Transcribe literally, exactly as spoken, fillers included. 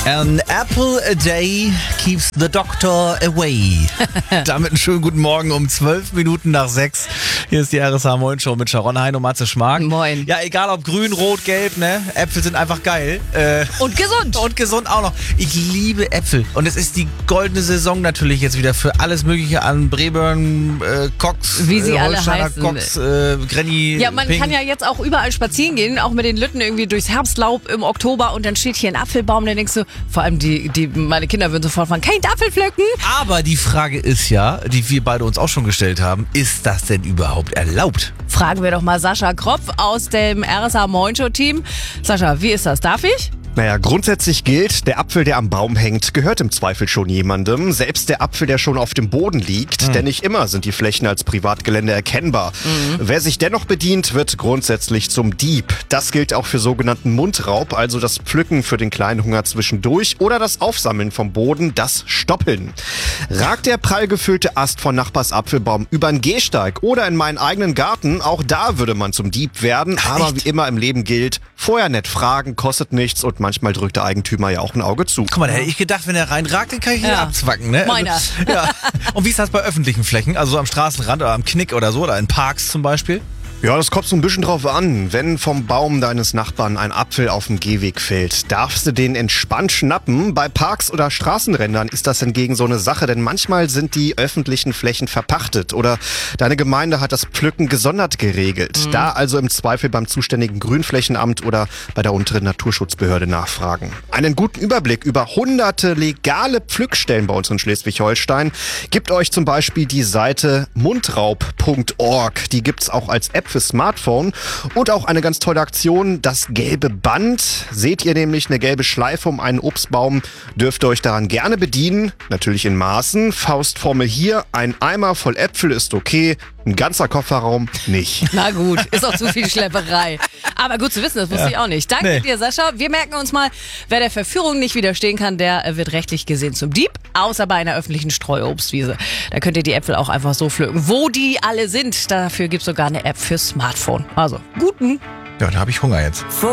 An apple a day keeps the doctor away. Damit einen schönen guten Morgen um zwölf Minuten nach sechs. Hier ist die R S H-Moin-Show mit Sharon Hein und Matze Schmark. Moin. Ja, egal ob grün, rot, gelb, ne? Äpfel sind einfach geil. Äh, Und gesund. Und gesund auch noch. Ich liebe Äpfel. Und es ist die goldene Saison natürlich jetzt wieder für alles Mögliche an Breburn, äh, Cox, Wie sie äh, alle Holsteiner heißen. Cox, äh, Granny, Ja, man Pink. kann ja jetzt auch überall spazieren gehen, auch mit den Lütten irgendwie durchs Herbstlaub im Oktober und dann steht hier ein Apfelbaum, dann denkst du, vor allem die, die meine Kinder würden sofort fragen, kein Apfel pflücken? Aber die Frage ist ja, die wir beide uns auch schon gestellt haben, ist das denn überhaupt erlaubt? Fragen wir doch mal Sascha Kropf aus dem R S H-Moin-Show-Team. Sascha, wie ist das? Darf ich? Naja, grundsätzlich gilt, der Apfel, der am Baum hängt, gehört im Zweifel schon jemandem. Selbst der Apfel, der schon auf dem Boden liegt. Mhm. Denn nicht immer sind die Flächen als Privatgelände erkennbar. Mhm. Wer sich dennoch bedient, wird grundsätzlich zum Dieb. Das gilt auch für sogenannten Mundraub, also das Pflücken für den kleinen Hunger zwischendurch oder das Aufsammeln vom Boden, das Stoppeln. Ragt der prall gefüllte Ast von Nachbars Apfelbaum über einen Gehsteig oder in meinen eigenen Garten, auch da würde man zum Dieb werden. Aber Echt? wie immer im Leben gilt, vorher nett fragen, kostet nichts und manchmal drückt der Eigentümer ja auch ein Auge zu. Guck mal, da hätte ich gedacht, wenn er reinragt, dann kann ich ihn Ja. abzwacken, ne? Meiner. Also, ja. Und wie ist das bei öffentlichen Flächen? Also so am Straßenrand oder am Knick oder so oder in Parks zum Beispiel? Ja, das kommt so ein bisschen drauf an. Wenn vom Baum deines Nachbarn ein Apfel auf dem Gehweg fällt, darfst du den entspannt schnappen. Bei Parks oder Straßenrändern ist das hingegen so eine Sache, denn manchmal sind die öffentlichen Flächen verpachtet oder deine Gemeinde hat das Pflücken gesondert geregelt. Mhm. Da also im Zweifel beim zuständigen Grünflächenamt oder bei der unteren Naturschutzbehörde nachfragen. Einen guten Überblick über hunderte legale Pflückstellen bei uns in Schleswig-Holstein gibt euch zum Beispiel die Seite mundraub punkt org. Die gibt's auch als App für Smartphone und auch eine ganz tolle Aktion, das gelbe Band. Seht ihr nämlich eine gelbe Schleife um einen Obstbaum, dürft ihr euch daran gerne bedienen, natürlich in Maßen. Faustformel hier, ein Eimer voll Äpfel ist okay, ein ganzer Kofferraum nicht. Na gut, ist auch zu viel Schlepperei. Aber gut zu wissen, das wusste Ja. ich auch nicht. Danke Nee. dir, Sascha. Wir merken uns mal, wer der Verführung nicht widerstehen kann, der wird rechtlich gesehen zum Dieb, außer bei einer öffentlichen Streuobstwiese. Da könnt ihr die Äpfel auch einfach so pflücken. Wo die alle sind, dafür gibt's sogar eine App fürs Smartphone. Also, guten. Ja, da habe ich Hunger jetzt.